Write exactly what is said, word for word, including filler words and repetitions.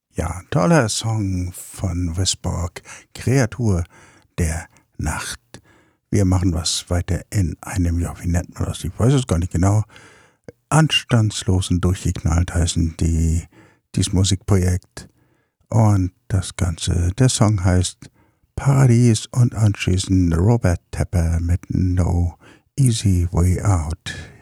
Ja, toller Song von Westborg, Kreatur der Nacht. Wir machen was weiter in einem, ja, wie nennt man das? Ich weiß es gar nicht genau. Anstandslosen durchgeknallt heißen die, dieses Musikprojekt. Und das Ganze, der Song heißt Paradies und anschließend Robert Tepper mit No Easy Way Out.